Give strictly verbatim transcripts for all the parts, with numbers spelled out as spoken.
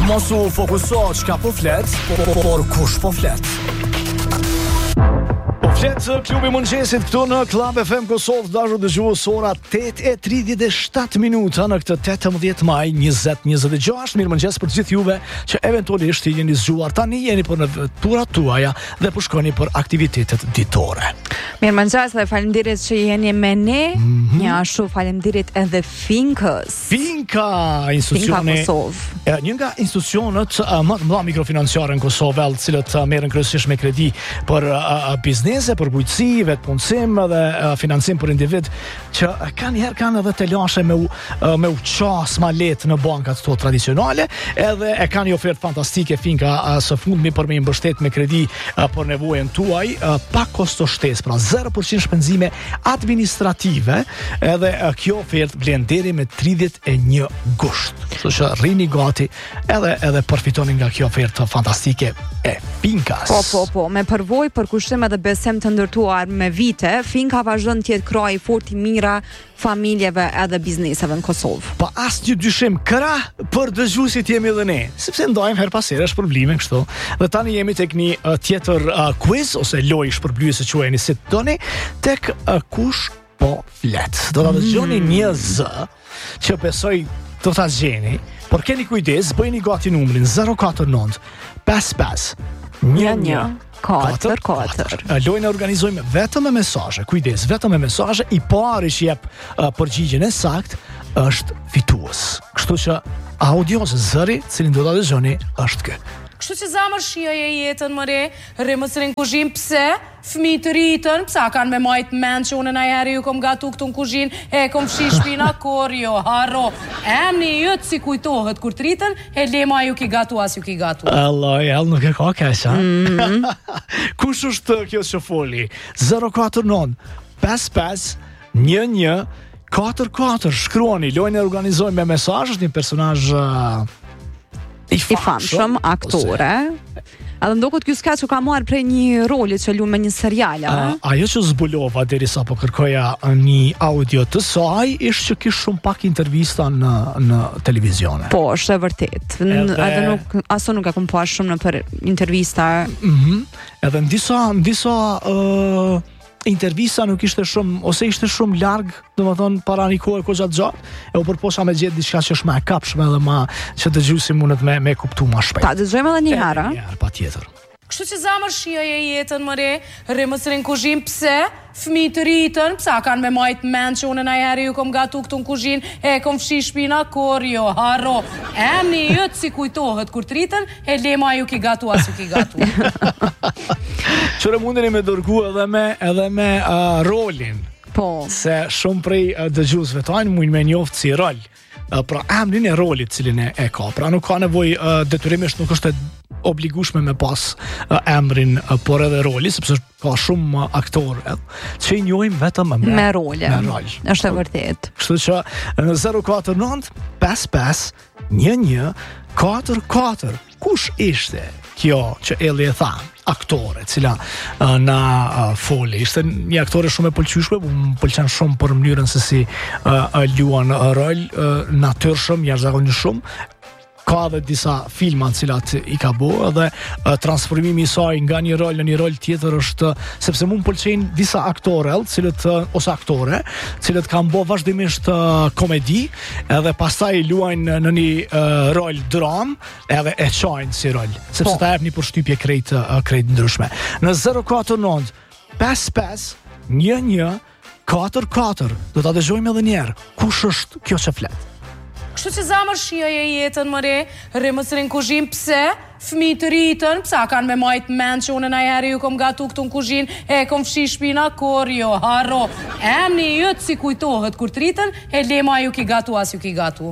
Mos u fokuso çka po flet, por, por kush po flet. Flet klubi mëngjesit këtu në Club F M Kosovë, dashur dëgjues, ora tetë e tridhjetë e shtatë minuta në këtë tetëmbëdhjetë maj njëzet njëzet e gjashtë. Mirëmëngjes për gjithë juve që eventualisht i jeni zgjuar tani, jeni për në turat tuaja dhe po shkoni për aktivitetet ditore. Mirëmëngjes dhe faleminderit që jeni me ne. Mm-hmm. Një ashtu faleminderit edhe Finkës. Finka, institucioni Kosovë. Një nga institucionet uh, më të mëdha mikrofinanciare në Kosovë, të cilët uh, merren kryesisht me kredi për uh, biznes, për bujqësi, vetpunësim dhe uh, financim për individ, që uh, kanë njëherë kanë edhe të lashe me u, uh, me u qas ma letë në bankat të tradicionale, edhe e kanë një ofertë fantastike Finka uh, së fundmi për me i mbështet me kredi uh, për nevojën tuaj, uh, pa kosto shtesë, pra zero përqind shpenzime administrative, edhe uh, kjo ofertë blen deri me tridhjetë e një gusht. Kështu që rrini gati edhe edhe përfitoni nga kjo ofertë fantastike e Finkas. Po, po, po, me përvojë, përkushtim edhe besem të ndërtuar me vite, Finka vazhdon të jetë kraj fort i mira familjeve edhe bizneseve në Kosovë. Pa asnjë dyshim, krah për dëgjuesit jemi edhe ne, sepse ndajmë her pas here shpërblime kështu. Dhe tani jemi tek një uh, tjetër uh, quiz ose lojë shpërblyese që quheni si doni, tek uh, kush po flet. Do ta dëgjoni mm. një z që besoj do ta gjeni, por keni kujdes, bëjeni gati numrin zero katër nëntë pesë pesë një një katër katër. Lojën e organizojmë vetëm me mesazhe. Kujdes, vetëm me mesazhe. I pari që jep uh, përgjigjen e saktë është fitues. Kështu që audios zëri, cilin do ta dëgjoni, është ky. Kështu që zamër shioje jetën më re, rrimësrin kuzhin, pse? Fëmijë të rritën, psa kanë me majt mend që unë najheri ju kom gatu këtu në kuzhin, e kom fshi shpina kor, jo, haro. Emni jëtë si kujtohet kur të rritën, e lema ju ki gatu as ju ki gatu. Allah, jel nuk e ka kesha. Mm-hmm. Kush është kjo që foli? zero katër nëntë pesë pesë një një katër katër. Shkruani, lojën e organizojmë me mesazh, është një personazh uh, i famshëm, aktore. Edhe ndokët ky sketch u ka marrë prej një roli që lu me një serial, a? Uh, ajo që zbulova derisa po kërkoja një audio të saj, ishte që kish shumë pak intervista në në televizione. Po, është e vërtet. Edhe, edhe nuk aso nuk e kam pa shumë në për intervista. Mhm. Edhe në disa në disa uh, intervista nuk ishte shumë, ose ishte shumë larg, domethënë para një kohe ko gjatë gjatë, e u përposa me gjetë diçka që është më e kapshme edhe më që dëgjuesi mundet me me kuptu më shpejt. Ta dëgjojmë edhe një herë. Një herë patjetër. Kështu që zamër shioje jetën më re, rrimësrin kuzhin, pse? Fëmijë të rritën, psa kanë me majt mend që unë najheri ju kom gatu këtu në kuzhin, e kom fshi shpina kor, jo, haro. Emni jëtë si kujtohet kur të rritën, e lema ju ki gatu as ju ki gatu. Qëre mundeni me dërgu edhe me, edhe me uh, rolin. Po. Se shumë prej uh, dëgjuesve tanë mujnë me njoftë si rol. Uh, pra emrin e rolit cilin e, e ka. Pra nuk ka nevoj uh, detyrimisht, nuk është e obligueshme me pas uh, emrin, uh, por edhe roli, sepse ka shumë uh, aktorë që i njohim vetëm me, me role. Me rol. Është e vërtet. Kështu që në zero katër nëntë pesë pesë një një katër katër. Kush ishte kjo që Elli e tha, aktore, cila uh, na uh, foli? Ishte një aktore shumë e pëlqyeshme, më pëlqen shumë për mënyrën se si uh, uh, luan uh, rol, uh, natyrshëm, jashtëzakonisht shumë. Ka dhe disa filma në cilat i ka bo, dhe uh, transformimi i saj nga një rol në një rol tjetër është, sepse mu më pëlqejnë disa aktore, cilët, uh, ose aktore, cilët kanë bo vazhdimisht uh, komedi, edhe pastaj luajnë në një uh, rol dram, edhe e qajnë si rol, sepse po. Ta jep një përshtypje krejt, uh, krejt ndryshme. Në zero katër nëntë pesë pesë një një katër katër, do ta dëgjojmë edhe njerë, kush është kjo që flet? Kështu që zamër shioje jetën më re, rrimësrin kuzhin, pse? Fëmijë të rritën, psa kanë me majt mend që unë najheri ju kom gatu këtu në kuzhin, e kom fshi shpina kor, jo, haro. Emni jëtë si kujtohet kur të rritën, e lema ju ki gatu as ju ki gatu.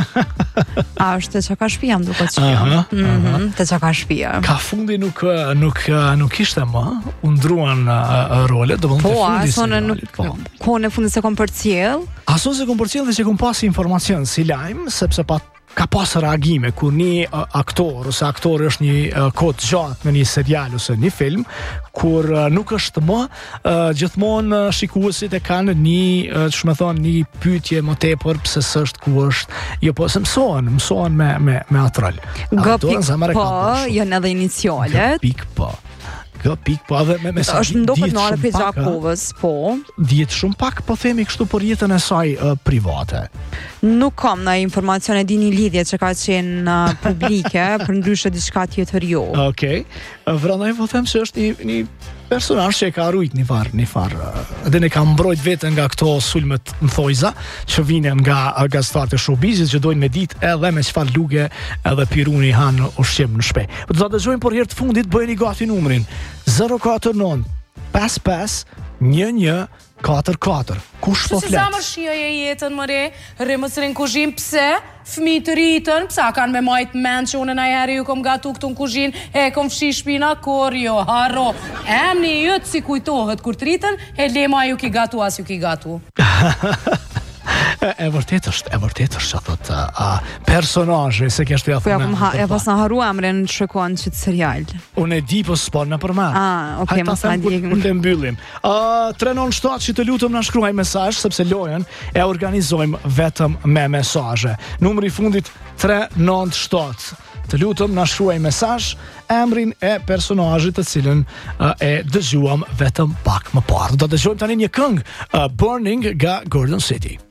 A është të që ka shpia, më duke të shpia. Uh-huh, uh-huh. Të që ka shpia. Ka fundi nuk, nuk, nuk ishte më, undruan uh, role, do më po, të fundi si role. Nuk, po, ko në fundi se kom për cjell. Aso se kom për cjell dhe që kom pasi informacion si lajmë, sepse pa ka pas reagime kur një uh, aktor ose aktori është një uh, kohë gjatë në një serial ose një film, kur uh, nuk është më uh, gjithmonë uh, shikuesit e kanë një uh, ç'më thon një pyetje më tepër pse s'është ku është, jo po se mësohen, mësohen me me me atë rol. G pik po, janë edhe inicialet. G pik po. G pik po, edhe me mesazh. Është ndopet në orë për Gjakovës, po. Dihet shumë pak, po themi kështu për jetën e saj uh, private. Nuk kam na informacione di një lidhje që ka qenë uh, publike, për ndryshe diçka tjetër jo. Okej. Okay. Vrandaj po them se është një një personazh që e ka rujt një farë, një farë, edhe ne ka mbrojt veten nga këto sulmet në thojza që vinen nga gazetarët e showbizit që dojnë me ditë edhe me çfarë luge edhe piruni han ushqim në shtëpi. Po do ta dëgjojmë për herë të fundit, bëjeni gati numrin zero katër nënt pesë pesë një një katër katër. Kush po flet? Se sa më shijoj e jetën më re, rrimës në kuzhinë, pse? Fëmijë të rritën, psa kanë me majt mend që unë najherë ju kom gatu këtu në kuzhinë, e kom fshi shpina kur jo, harro. Emni jëtë si kujtohet kur të rritën, e lema ju ki gatu as ju ki gatu. E, e vërtet është, e vërtet është që thot a, a personazhe se kjo është ja Po ja thonë. ha, e pas na haru emrin shikon që të serial. Unë e di po s'po në përmend. Ah, okay, mos na djegim. Unë të mbyllim. Uh, tre nënt shtat që të lutem na shkruaj mesazh sepse lojën e organizojmë vetëm me mesazhe. Numri i fundit tre nënt shtat. Të lutem na shkruaj mesazh emrin e personazhit të cilën uh, e dëgjuam vetëm pak më parë. Do të dëgjojmë tani një këngë uh, Burning nga Gordon City.